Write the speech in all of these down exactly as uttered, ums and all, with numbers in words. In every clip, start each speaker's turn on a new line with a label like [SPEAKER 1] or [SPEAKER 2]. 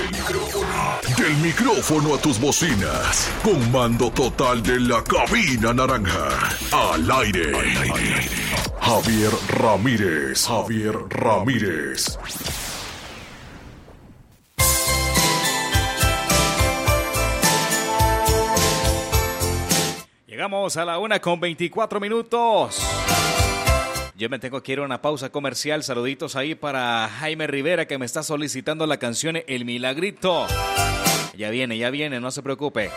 [SPEAKER 1] Del micrófono, del micrófono a tus bocinas. Comando total de la cabina naranja. Al aire. Al aire. Javier Ramírez. Javier Ramírez.
[SPEAKER 2] Llegamos a la una con veinticuatro minutos. Yo me tengo que ir a una pausa comercial. Saluditos ahí para Jaime Rivera, que me está solicitando la canción El Milagrito. Ya viene, ya viene, no se preocupe.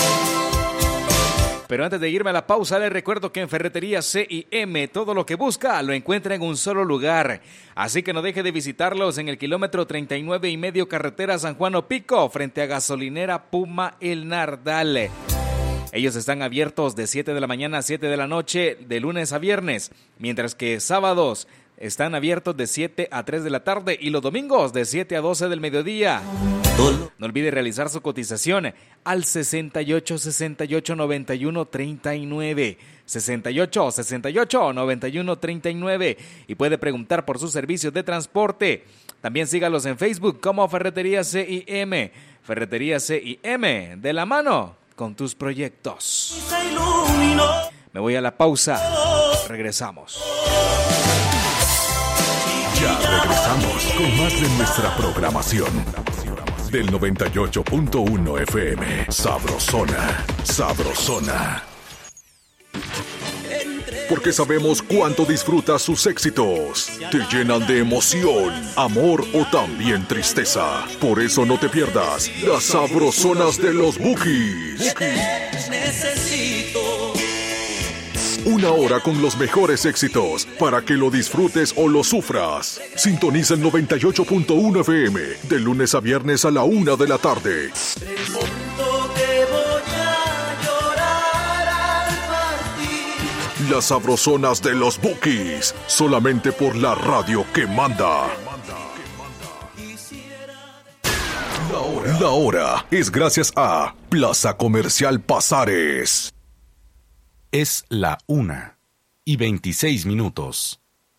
[SPEAKER 2] Pero antes de irme a la pausa, les recuerdo que en Ferretería C y M todo lo que busca lo encuentra en un solo lugar. Así que no deje de visitarlos en el kilómetro treinta y nueve y medio carretera San Juan Opico, frente a gasolinera Puma El Nardal. Ellos están abiertos de siete de la mañana a siete de la noche, de lunes a viernes, mientras que sábados están abiertos de siete a tres de la tarde y los domingos de siete a doce del mediodía. No olvide realizar su cotización al sesenta y ocho, sesenta y ocho, noventa y uno, treinta y nueve. sesenta y ocho, sesenta y ocho, noventa y uno, treinta y nueve. Y puede preguntar por sus servicios de transporte. También sígalos en Facebook como Ferretería C y M. Ferretería C y M, de la mano con tus proyectos. Me voy a la pausa. Regresamos.
[SPEAKER 1] Ya regresamos con más de nuestra programación. Del noventa y ocho punto uno F M. Sabrosona. Sabrosona. Porque sabemos cuánto disfrutas sus éxitos. Te llenan de emoción, amor o también tristeza. Por eso no te pierdas las sabrosonas de los Bukis. Una hora con los mejores éxitos para que lo disfrutes o lo sufras. Sintoniza el noventa y ocho punto uno F M de lunes a viernes a la una de la tarde. Las sabrosonas de los Bukis, solamente por la radio que manda. La hora, la hora es gracias a Plaza Comercial Pasares.
[SPEAKER 3] Es la una y veintiséis minutos.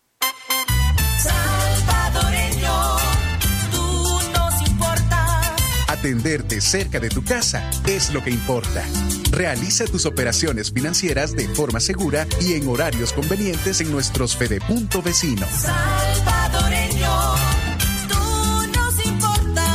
[SPEAKER 4] Salvadoreño, tú nos importas.
[SPEAKER 5] Atenderte cerca de tu casa es lo que importa. Realiza tus operaciones financieras de forma segura y en horarios convenientes en nuestros Fedepunto vecinos.
[SPEAKER 4] Salvadoreño, tú nos importas.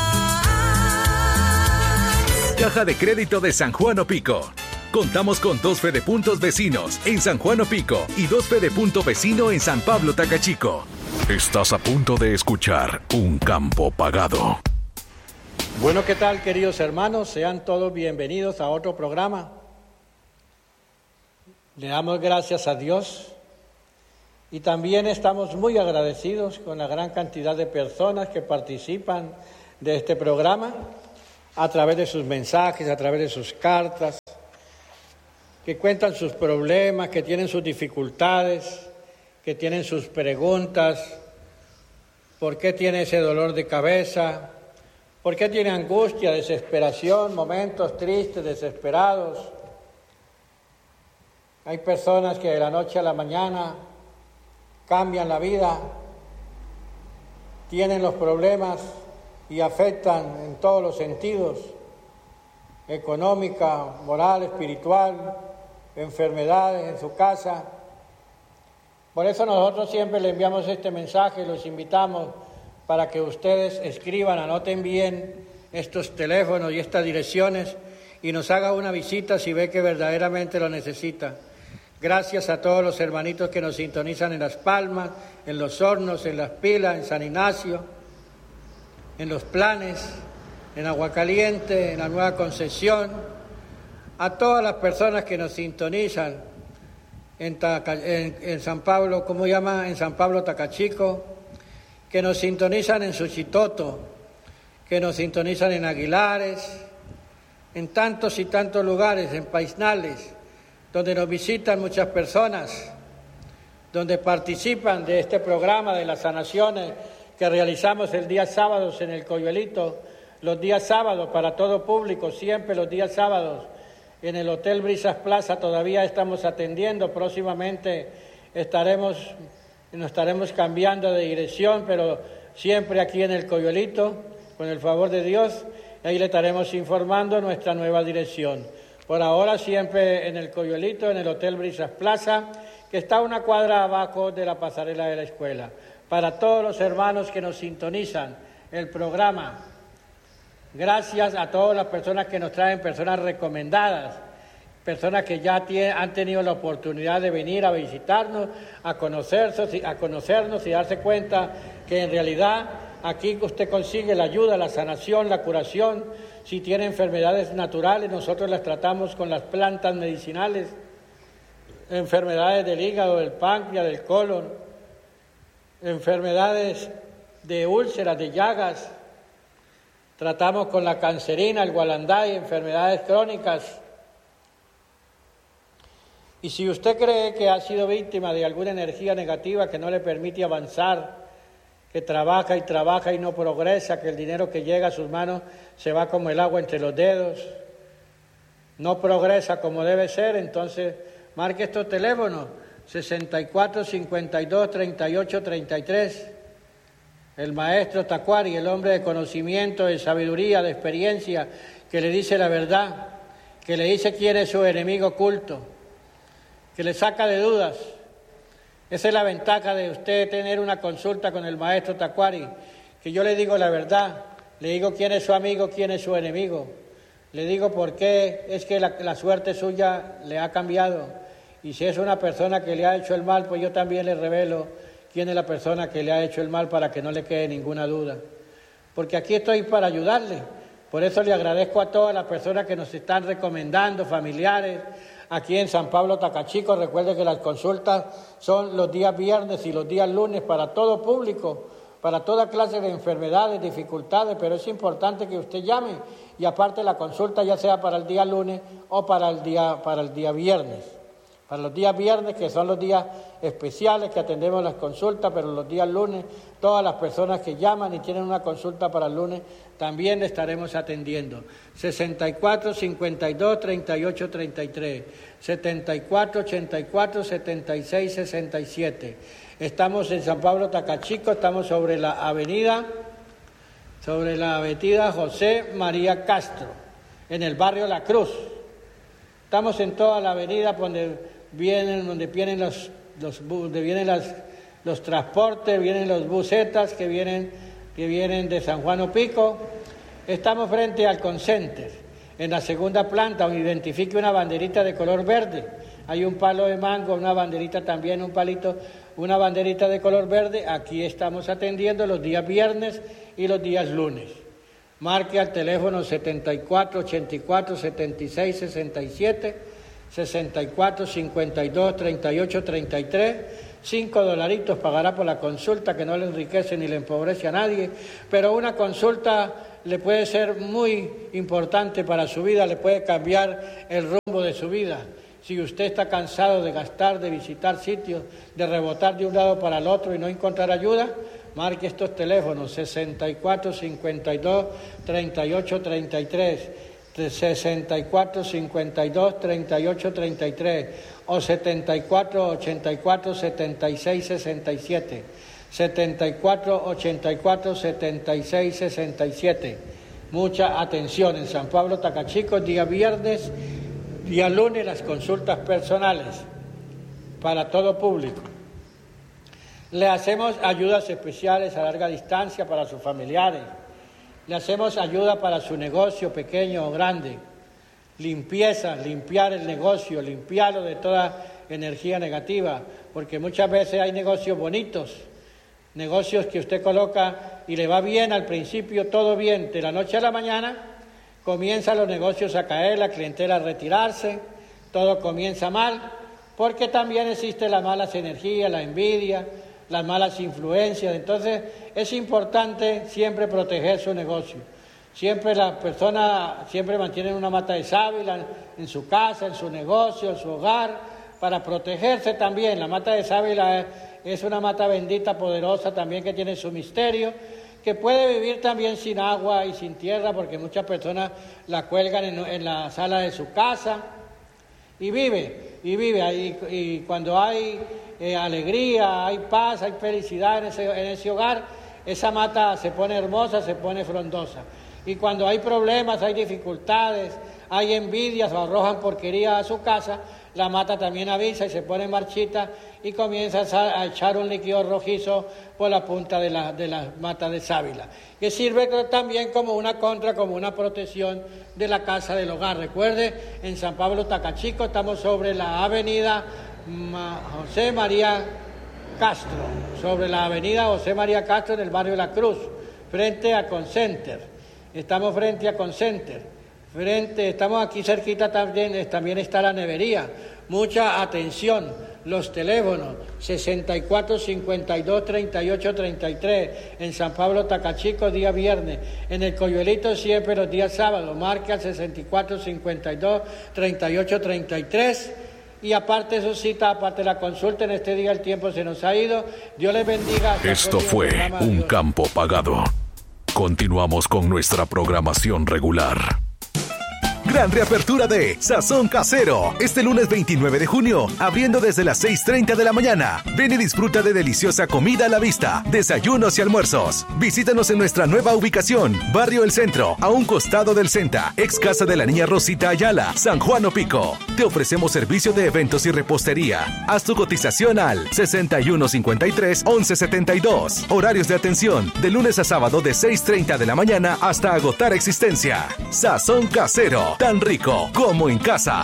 [SPEAKER 6] Caja de Crédito de San Juan Opico. Contamos con dos Fedepuntos vecinos en San Juan Opico y dos Fedepunto vecino en San Pablo Tacachico.
[SPEAKER 1] Estás a punto de escuchar Un Campo Pagado.
[SPEAKER 7] Bueno, ¿qué tal, queridos hermanos? Sean todos bienvenidos a otro programa. Le damos gracias a Dios y también estamos muy agradecidos con la gran cantidad de personas que participan de este programa a través de sus mensajes, a través de sus cartas, que cuentan sus problemas, que tienen sus dificultades, que tienen sus preguntas. ¿Por qué tiene ese dolor de cabeza? ¿Por qué tiene angustia, desesperación, momentos tristes, desesperados? Hay personas que de la noche a la mañana cambian la vida, tienen los problemas y afectan en todos los sentidos, económica, moral, espiritual, enfermedades en su casa. Por eso nosotros siempre le enviamos este mensaje, los invitamos para que ustedes escriban, anoten bien estos teléfonos y estas direcciones y nos haga una visita si ve que verdaderamente lo necesita. Gracias a todos los hermanitos que nos sintonizan en Las Palmas, en Los Hornos, en Las Pilas, en San Ignacio, en Los Planes, en Aguacaliente, en la Nueva Concesión, a todas las personas que nos sintonizan en, Taca, en, en San Pablo, ¿cómo llama? En San Pablo Tacachico, que nos sintonizan en Suchitoto, que nos sintonizan en Aguilares, en tantos y tantos lugares, en Paisnales, donde nos visitan muchas personas, donde participan de este programa de las sanaciones que realizamos el día sábados en el Coyuelito, los días sábados para todo público, siempre los días sábados en el Hotel Brisas Plaza todavía estamos atendiendo, próximamente estaremos, nos estaremos cambiando de dirección, pero siempre aquí en el Coyuelito, con el favor de Dios, ahí le estaremos informando nuestra nueva dirección. Por ahora siempre en el Coyuelito, en el Hotel Brisas Plaza, que está una cuadra abajo de la pasarela de la escuela. Para todos los hermanos que nos sintonizan el programa, gracias a todas las personas que nos traen personas recomendadas, personas que ya tienen, han tenido la oportunidad de venir a visitarnos, a conocernos, a conocernos y darse cuenta que en realidad aquí usted consigue la ayuda, la sanación, la curación. Si tiene enfermedades naturales, nosotros las tratamos con las plantas medicinales, enfermedades del hígado, del páncreas, del colon, enfermedades de úlceras, de llagas. Tratamos con la cancerina, el gualanday, enfermedades crónicas. Y si usted cree que ha sido víctima de alguna energía negativa que no le permite avanzar, que trabaja y trabaja y no progresa, que el dinero que llega a sus manos se va como el agua entre los dedos, no progresa como debe ser, entonces marque estos teléfonos, sesenta y cuatro, cincuenta y dos, treinta y ocho, treinta y tres. El maestro Tacuari, el hombre de conocimiento, de sabiduría, de experiencia, que le dice la verdad, que le dice quién es su enemigo oculto, que le saca de dudas. Esa es la ventaja de usted tener una consulta con el maestro Tacuari, que yo le digo la verdad, le digo quién es su amigo, quién es su enemigo, le digo por qué es que la, la suerte suya le ha cambiado, y si es una persona que le ha hecho el mal, pues yo también le revelo quién es la persona que le ha hecho el mal para que no le quede ninguna duda, porque aquí estoy para ayudarle. Por eso le agradezco a todas las personas que nos están recomendando, familiares, aquí en San Pablo Tacachico. Recuerde que las consultas son los días viernes y los días lunes para todo público, para toda clase de enfermedades, dificultades, pero es importante que usted llame y aparte la consulta ya sea para el día lunes o para el día, para el día viernes. Para los días viernes, que son los días especiales que atendemos las consultas, pero los días lunes, todas las personas que llaman y tienen una consulta para el lunes, también le estaremos atendiendo. sesenta y cuatro, cincuenta y dos, treinta y ocho, treinta y tres, setenta y cuatro, ochenta y cuatro, setenta y seis, sesenta y siete. Estamos en San Pablo Tacachico, estamos sobre la avenida, sobre la avenida José María Castro, en el barrio La Cruz. Estamos en toda la avenida donde vienen, donde vienen los, los, donde vienen las, los transportes, vienen los busetas que vienen, que vienen de San Juan Opico. Estamos frente al Concenter, en la segunda planta, donde identifique una banderita de color verde. Hay un palo de mango, una banderita también, un palito, una banderita de color verde. Aquí estamos atendiendo los días viernes y los días lunes. Marque al teléfono setenta y cuatro, ochenta y cuatro, setenta y seis, sesenta y siete, sesenta y cuatro, cincuenta y dos, treinta y ocho, treinta y tres. Cinco dolaritos pagará por la consulta, que no le enriquece ni le empobrece a nadie, pero una consulta le puede ser muy importante para su vida, le puede cambiar el rumbo de su vida. Si usted está cansado de gastar, de visitar sitios, de rebotar de un lado para el otro y no encontrar ayuda, marque estos teléfonos, sesenta y cuatro, cincuenta y dos, treinta y ocho, treinta y tres, sesenta y cuatro, cincuenta y dos, treinta y ocho, treinta y tres, o setenta y cuatro, ochenta y cuatro, setenta y seis, sesenta y siete, setenta y cuatro, ochenta y cuatro, setenta y seis, sesenta y siete. Mucha atención, en San Pablo Tacachico, día viernes, día lunes, las consultas personales para todo público. Le hacemos ayudas especiales a larga distancia para sus familiares. Le hacemos ayuda para su negocio pequeño o grande. Limpieza, limpiar el negocio, limpiarlo de toda energía negativa, porque muchas veces hay negocios bonitos, negocios que usted coloca y le va bien al principio, todo bien, de la noche a la mañana comienzan los negocios a caer, la clientela a retirarse, todo comienza mal, porque también existe las malas energías, la envidia, las malas influencias. Entonces es importante siempre proteger su negocio. Siempre las personas siempre mantienen una mata de sábila en su casa, en su negocio, en su hogar, para protegerse también. La mata de sábila es una mata bendita, poderosa también, que tiene su misterio, que puede vivir también sin agua y sin tierra, porque muchas personas la cuelgan en, en la sala de su casa y vive, y vive ahí, y cuando hay eh, alegría, hay paz, hay felicidad en ese, en ese hogar, esa mata se pone hermosa, se pone frondosa. Y cuando hay problemas, hay dificultades, hay envidias o arrojan porquería a su casa, la mata también avisa y se pone marchita y comienza a echar un líquido rojizo por la punta de la, de la mata de sábila, que sirve también como una contra, como una protección de la casa del hogar. Recuerde, en San Pablo Tacachico estamos sobre la avenida José María Castro, sobre la avenida José María Castro en el barrio La Cruz, frente a Concenter. Estamos frente a Concenter. Frente, estamos aquí cerquita también, también está la nevería. Mucha atención, los teléfonos sesenta y cuatro cincuenta y dos treinta y ocho treinta y tres en San Pablo Tacachico día viernes, en el Coyuelito siempre los días sábados, marca al sesenta y cuatro cincuenta y dos treinta y ocho treinta y tres. Y aparte de su cita, aparte de la consulta, en este día el tiempo se nos ha ido. Dios les bendiga.
[SPEAKER 1] Esto fue un campo pagado. Continuamos con nuestra programación regular.
[SPEAKER 6] Gran reapertura de Sazón Casero. Este lunes veintinueve de junio, abriendo desde las seis treinta de la mañana. Ven y disfruta de deliciosa comida a la vista, desayunos y almuerzos. Visítanos en nuestra nueva ubicación, Barrio El Centro, a un costado del Centa, ex casa de la niña Rosita Ayala, San Juan Opico. Te ofrecemos servicio de eventos y repostería. Haz tu cotización al sesenta y uno cincuenta y tres once setenta y dos. Horarios de atención, de lunes a sábado de seis treinta de la mañana hasta agotar existencia. Sazón Casero. Tan rico como en casa.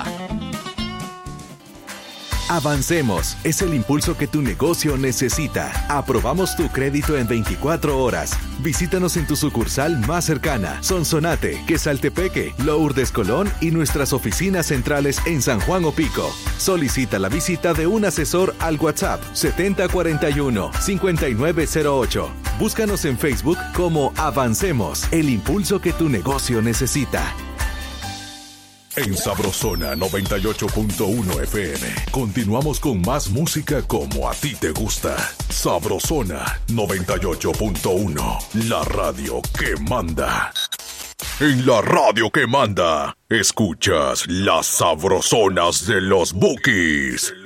[SPEAKER 6] Avancemos es el impulso que tu negocio necesita. Aprobamos tu crédito en veinticuatro horas. Visítanos en tu sucursal más cercana, Sonsonate, Quesaltepeque, Lourdes Colón y nuestras oficinas centrales en San Juan Opico. Solicita la visita de un asesor al WhatsApp setenta cuarenta y uno cincuenta y nueve cero ocho. Búscanos en Facebook como Avancemos, el impulso que tu negocio necesita.
[SPEAKER 1] En Sabrosona noventa y ocho punto uno F M. Continuamos con más música como a ti te gusta. Sabrosona noventa y ocho punto uno. La radio que manda. En la radio que manda, escuchas las sabrosonas de los Bukis.